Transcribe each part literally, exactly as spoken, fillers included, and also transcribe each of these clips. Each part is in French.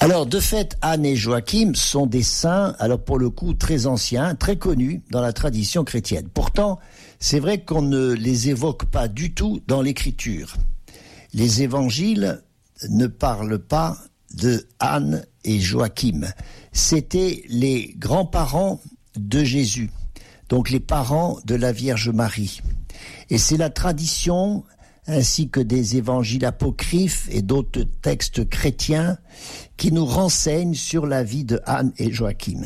Alors, de fait, Anne et Joachim sont des saints, alors pour le coup très anciens, très connus dans la tradition chrétienne. Pourtant, c'est vrai qu'on ne les évoque pas du tout dans l'Écriture. Les évangiles ne parlent pas de Anne et Joachim. C'étaient les grands-parents de Jésus, donc les parents de la Vierge Marie. Et c'est la tradition, ainsi que des évangiles apocryphes et d'autres textes chrétiens, qui nous renseignent sur la vie de Anne et Joachim.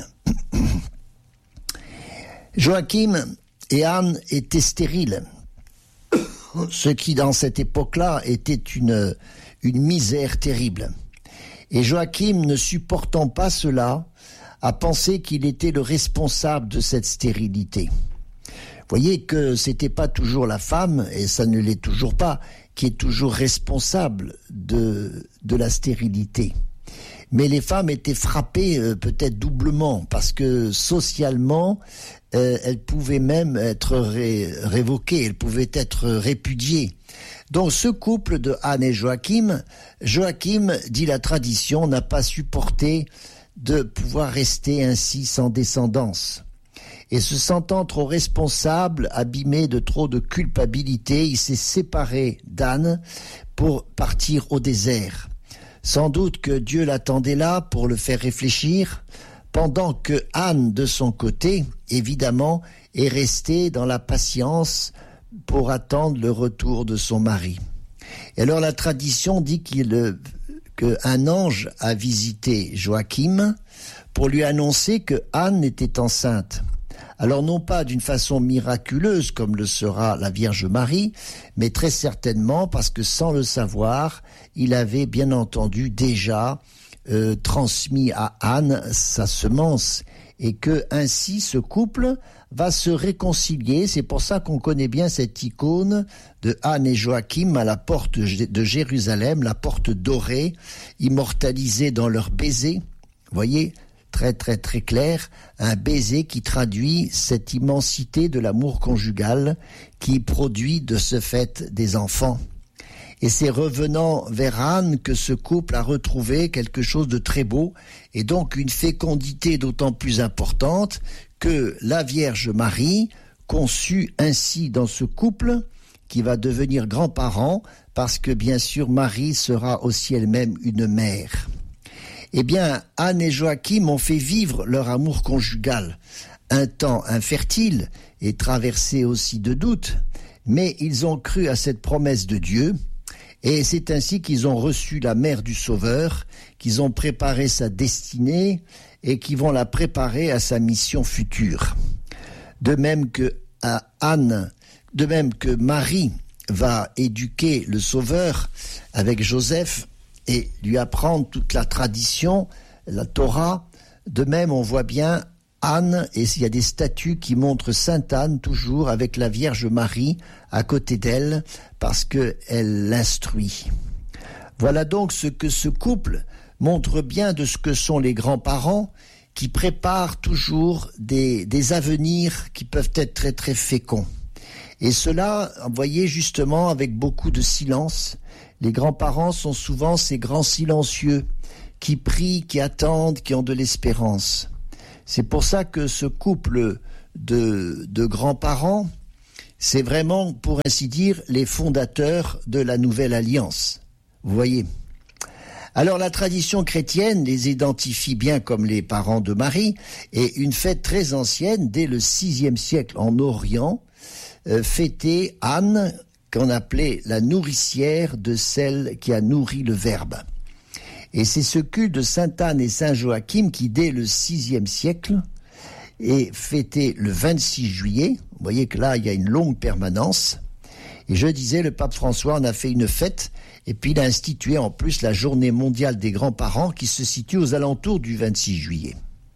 Joachim et Anne étaient stériles, ce qui dans cette époque-là était une, une misère terrible. Et Joachim, ne supportant pas cela, a pensé qu'il était le responsable de cette stérilité. Voyez que c'était pas toujours la femme, et ça ne l'est toujours pas, qui est toujours responsable de, de la stérilité. Mais les femmes étaient frappées euh, peut-être doublement, parce que socialement, euh, elles pouvaient même être ré, révoquées, elles pouvaient être répudiées. Donc ce couple de Anne et Joachim, Joachim, dit la tradition, n'a pas supporté de pouvoir rester ainsi sans descendance. Et se sentant trop responsable, abîmé de trop de culpabilité, il s'est séparé d'Anne pour partir au désert. Sans doute que Dieu l'attendait là pour le faire réfléchir, pendant que Anne, de son côté, évidemment, est restée dans la patience pour attendre le retour de son mari. Et alors la tradition dit qu'il, qu'un ange a visité Joachim pour lui annoncer que Anne était enceinte. Alors non pas d'une façon miraculeuse comme le sera la Vierge Marie, mais très certainement parce que sans le savoir, il avait bien entendu déjà euh, transmis à Anne sa semence et que ainsi ce couple va se réconcilier. C'est pour ça qu'on connaît bien cette icône de Anne et Joachim à la porte de Jérusalem, la porte dorée, immortalisée dans leur baiser. Voyez, très très très clair, un baiser qui traduit cette immensité de l'amour conjugal qui produit de ce fait des enfants. Et c'est revenant vers Anne que ce couple a retrouvé quelque chose de très beau et donc une fécondité d'autant plus importante que la Vierge Marie conçut ainsi dans ce couple qui va devenir grand-parent parce que bien sûr Marie sera aussi elle-même une mère. Eh bien, Anne et Joachim ont fait vivre leur amour conjugal, un temps infertile et traversé aussi de doutes, mais ils ont cru à cette promesse de Dieu, et c'est ainsi qu'ils ont reçu la mère du Sauveur, qu'ils ont préparé sa destinée et qu'ils vont la préparer à sa mission future. De même que à Anne, de même que Marie va éduquer le Sauveur avec Joseph, et lui apprendre toute la tradition, la Torah. De même, on voit bien Anne, et il y a des statues qui montrent Sainte Anne toujours avec la Vierge Marie à côté d'elle, parce qu'elle l'instruit. Voilà donc ce que ce couple montre bien de ce que sont les grands-parents, qui préparent toujours des, des avenirs qui peuvent être très très féconds. Et cela, vous voyez, justement, avec beaucoup de silence. Les grands-parents sont souvent ces grands silencieux qui prient, qui attendent, qui ont de l'espérance. C'est pour ça que ce couple de, de grands-parents, c'est vraiment, pour ainsi dire, les fondateurs de la nouvelle alliance. Vous voyez. Alors la tradition chrétienne les identifie bien comme les parents de Marie, et une fête très ancienne, dès le sixième siècle en Orient, euh, fêtait Anne, qu'on appelait la nourricière de celle qui a nourri le Verbe. Et c'est ce culte de Sainte Anne et Saint Joachim qui, dès le sixième siècle, est fêté le vingt-six juillet. Vous voyez que là, il y a une longue permanence. Et je disais, le pape François en a fait une fête, et puis il a institué en plus la journée mondiale des grands-parents qui se situe aux alentours du vingt-six juillet.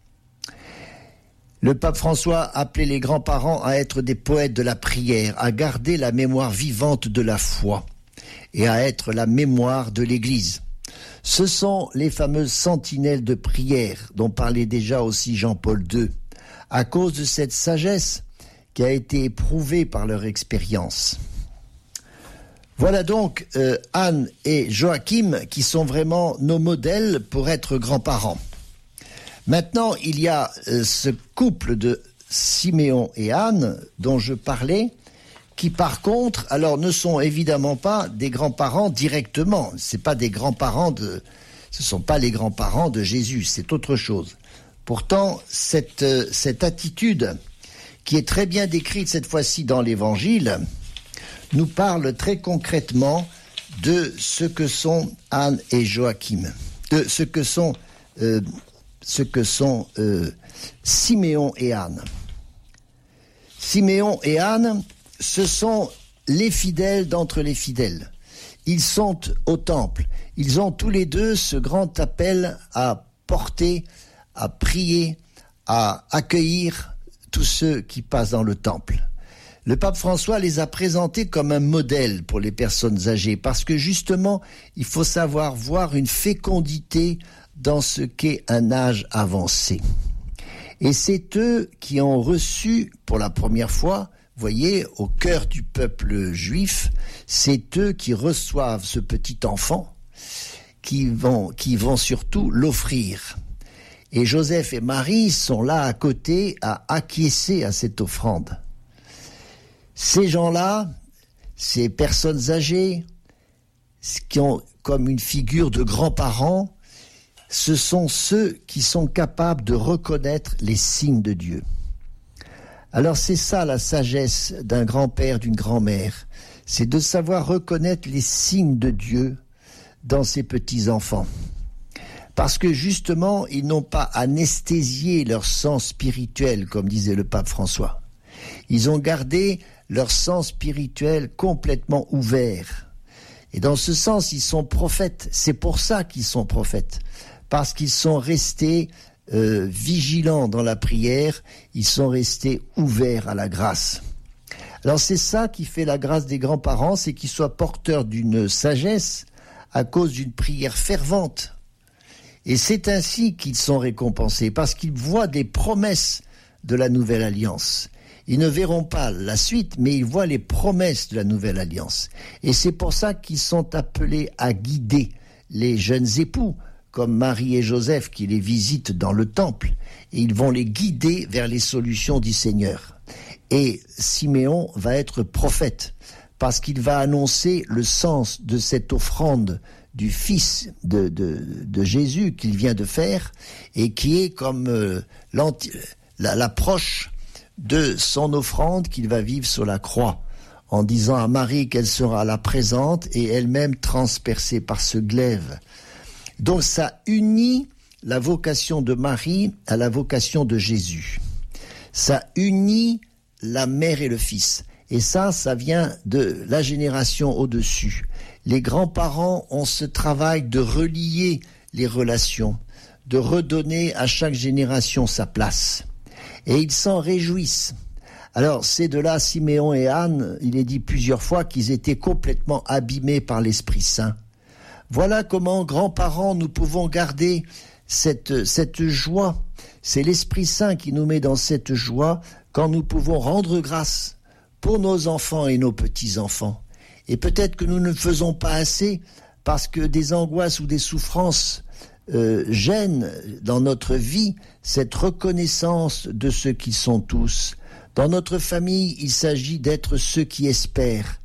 Le pape François appelait les grands-parents à être des poètes de la prière, à garder la mémoire vivante de la foi et à être la mémoire de l'Église. Ce sont les fameuses sentinelles de prière dont parlait déjà aussi Jean-Paul deux, à cause de cette sagesse qui a été éprouvée par leur expérience. Voilà donc euh, Anne et Joachim qui sont vraiment nos modèles pour être grands-parents. Maintenant, il y a euh, ce couple de Siméon et Anne dont je parlais, qui par contre, alors ne sont évidemment pas des grands-parents directement. C'est pas des grands-parents de, ce sont pas les grands-parents de Jésus, c'est autre chose. Pourtant, cette euh, cette attitude qui est très bien décrite cette fois-ci dans l'Évangile, nous parle très concrètement de ce que sont Anne et Joachim, de ce que sont euh, ce que sont euh, Siméon et Anne. Siméon et Anne, ce sont les fidèles d'entre les fidèles. Ils sont au temple. Ils ont tous les deux ce grand appel à porter, à prier, à accueillir tous ceux qui passent dans le temple. Le pape François les a présentés comme un modèle pour les personnes âgées parce que justement, il faut savoir voir une fécondité dans ce qu'est un âge avancé. Et c'est eux qui ont reçu pour la première fois, vous voyez, au cœur du peuple juif, c'est eux qui reçoivent ce petit enfant, qui vont, qui vont surtout l'offrir. Et Joseph et Marie sont là à côté à acquiescer à cette offrande. Ces gens-là, ces personnes âgées, qui ont comme une figure de grands-parents, ce sont ceux qui sont capables de reconnaître les signes de Dieu. Alors c'est ça la sagesse d'un grand-père, d'une grand-mère, c'est de savoir reconnaître les signes de Dieu dans ses petits-enfants. Parce que justement, ils n'ont pas anesthésié leur sens spirituel, comme disait le pape François. Ils ont gardé leur sens spirituel complètement ouvert. Et dans ce sens, ils sont prophètes. C'est pour ça qu'ils sont prophètes. Parce qu'ils sont restés euh, vigilants dans la prière, ils sont restés ouverts à la grâce. Alors c'est ça qui fait la grâce des grands-parents, c'est qu'ils soient porteurs d'une sagesse à cause d'une prière fervente. Et c'est ainsi qu'ils sont récompensés, parce qu'ils voient des promesses de la nouvelle alliance. Ils ne verront pas la suite, mais ils voient les promesses de la nouvelle alliance. Et c'est pour ça qu'ils sont appelés à guider les jeunes époux, comme Marie et Joseph qui les visitent dans le temple. Et ils vont les guider vers les solutions du Seigneur. Et Siméon va être prophète, parce qu'il va annoncer le sens de cette offrande du Fils de, de, de Jésus qu'il vient de faire, et qui est comme euh, la, l'approche de son offrande qu'il va vivre sur la croix, en disant à Marie qu'elle sera la présente et elle-même transpercée par ce glaive. Donc ça unit la vocation de Marie à la vocation de Jésus. Ça unit la mère et le fils. Et ça, ça vient de la génération au-dessus. Les grands-parents ont ce travail de relier les relations, de redonner à chaque génération sa place. Et ils s'en réjouissent. Alors, c'est de là, Siméon et Anne, il est dit plusieurs fois qu'ils étaient complètement abîmés par l'Esprit Saint. Voilà comment, grands-parents, nous pouvons garder cette, cette joie. C'est l'Esprit Saint qui nous met dans cette joie quand nous pouvons rendre grâce pour nos enfants et nos petits-enfants. Et peut-être que nous ne le faisons pas assez parce que des angoisses ou des souffrances euh, gênent dans notre vie cette reconnaissance de ceux qui sont tous. Dans notre famille, il s'agit d'être ceux qui espèrent,